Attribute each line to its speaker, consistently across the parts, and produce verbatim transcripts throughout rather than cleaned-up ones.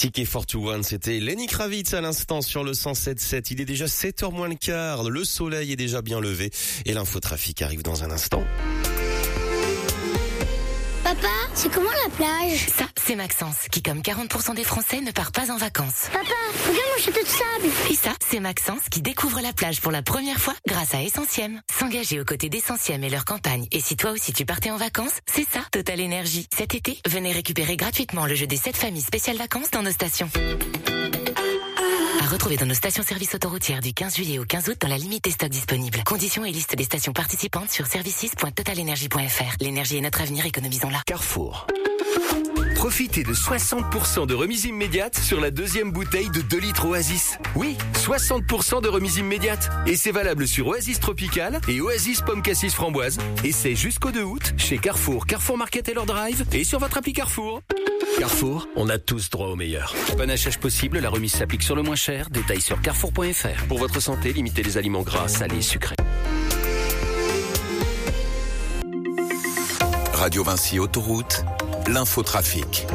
Speaker 1: Ticket for Two One, c'était Lenny Kravitz à l'instant sur le cent sept sept. Il est déjà sept heures moins le quart, le soleil est déjà bien levé et l'infotrafic arrive dans un instant.
Speaker 2: Papa, c'est comment la plage?
Speaker 3: Ça, c'est Maxence, qui comme quarante pour cent des Français ne part pas en vacances.
Speaker 2: Papa, regarde mon château de sable.
Speaker 3: Et ça, c'est Maxence, qui découvre la plage pour la première fois grâce à Essentiel. S'engager aux côtés d'Essentiel et leur campagne. Et si toi aussi tu partais en vacances, c'est ça, Total Énergie. Cet été, venez récupérer gratuitement le jeu des sept familles spéciales vacances dans nos stations. À retrouver dans nos stations-service autoroutières du quinze juillet au quinze août dans la limite des stocks disponibles. Conditions et liste des stations participantes sur services point total énergie point f r. L'énergie est notre avenir, économisons-la.
Speaker 4: Carrefour. Profitez de soixante pour cent de remise immédiate sur la deuxième bouteille de deux litres Oasis. Oui, soixante pour cent de remise immédiate. Et c'est valable sur Oasis Tropical et Oasis Pomme Cassis Framboise. Et c'est jusqu'au deux août chez Carrefour, Carrefour Market et leur Drive et sur votre appli Carrefour. Carrefour, on a tous droit au meilleur. Panachage possible, la remise s'applique sur le moins cher. Détails sur carrefour point f r. Pour votre santé, limitez les aliments gras, salés et sucrés.
Speaker 5: Radio Vinci Autoroute, l'infotrafic.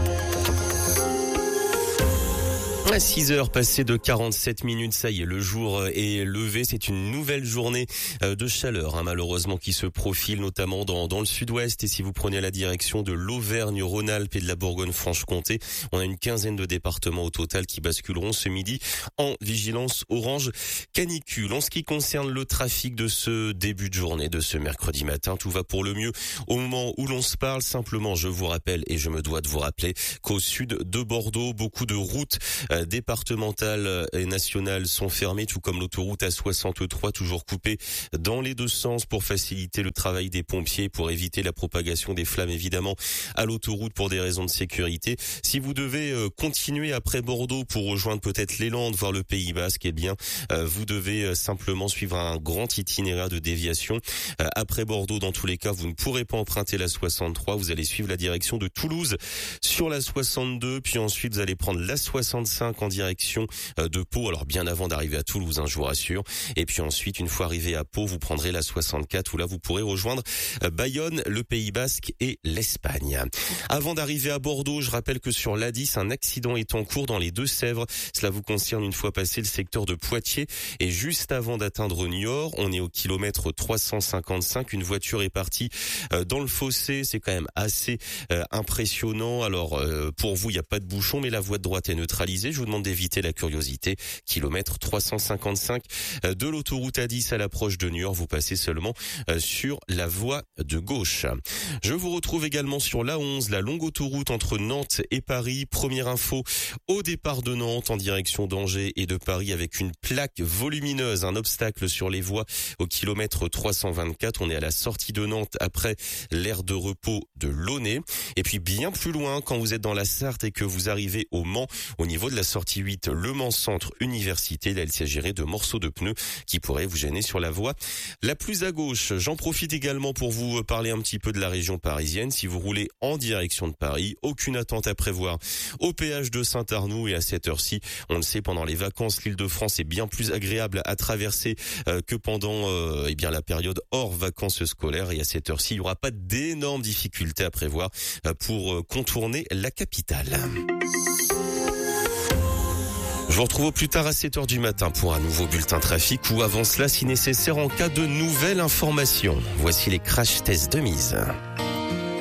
Speaker 1: À six heures passées de quarante-sept minutes, ça y est, le jour est levé. C'est une nouvelle journée de chaleur, hein, malheureusement, qui se profile notamment dans, dans le sud-ouest. Et si vous prenez la direction de l'Auvergne-Rhône-Alpes et de la Bourgogne-Franche-Comté, on a une quinzaine de départements au total qui basculeront ce midi en vigilance orange canicule. En ce qui concerne le trafic de ce début de journée, de ce mercredi matin, tout va pour le mieux au moment où l'on se parle. Simplement, je vous rappelle, et je me dois de vous rappeler, qu'au sud de Bordeaux, beaucoup de routes euh, départementales et nationales sont fermées, tout comme l'autoroute A soixante-trois, toujours coupée dans les deux sens pour faciliter le travail des pompiers, pour éviter la propagation des flammes, évidemment, à l'autoroute pour des raisons de sécurité. Si vous devez euh, continuer après Bordeaux pour rejoindre peut-être les Landes, voire le Pays Basque, eh bien, euh, vous devez euh, simplement suivre un grand itinéraire de déviation. Euh, après Bordeaux, dans tous les cas, vous ne pourrez pas emprunter la soixante-trois. Vous allez suivre la direction de Toulouse sur la soixante-deux, puis ensuite vous allez prendre la soixante-cinq en direction de Pau, alors bien avant d'arriver à Toulouse, hein, je vous rassure. Et puis ensuite, une fois arrivé à Pau, vous prendrez la soixante-quatre, où là vous pourrez rejoindre Bayonne, le Pays Basque et l'Espagne. Avant d'arriver à Bordeaux, je rappelle que sur l'A dix, un accident est en cours dans les Deux-Sèvres. Cela vous concerne une fois passé le secteur de Poitiers. Et juste avant d'atteindre Niort, on est au kilomètre trois cent cinquante-cinq. Une voiture est partie dans le fossé. C'est quand même assez euh, impressionnant. Alors, euh, pour vous, il n'y a pas de bouchon, mais la voie de droite est neutralisée. Je vous demande d'éviter la curiosité. Kilomètre trois cent cinquante-cinq de l'autoroute A dix à l'approche de Niort. Vous passez seulement sur la voie de gauche. Je vous retrouve également sur l'A onze, la longue autoroute entre Nantes et Paris. Première info au départ de Nantes en direction d'Angers et de Paris avec une plaque volumineuse, un obstacle sur les voies au kilomètre trois cent vingt-quatre. On est à la sortie de Nantes après l'aire de repos de Launay. Et puis bien plus loin, quand vous êtes dans la Sarthe et que vous arrivez au Mans, au niveau de la sortie huit, Le Mans Centre Université, là il s'agirait de morceaux de pneus qui pourraient vous gêner sur la voie la plus à gauche. J'en profite également pour vous parler un petit peu de la région parisienne. Si vous roulez en direction de Paris, aucune attente à prévoir au péage de Saint-Arnoux, et à cette heure-ci, on le sait, pendant les vacances, l'Île-de-France est bien plus agréable à traverser euh, que pendant euh, eh bien la période hors vacances scolaires, et à cette heure-ci, il n'y aura pas d'énormes difficultés à prévoir euh, pour euh, contourner la capitale. Je vous retrouve au plus tard à sept heures du matin pour un nouveau bulletin trafic, ou avant cela si nécessaire en cas de nouvelles informations. Voici les crash tests de mise.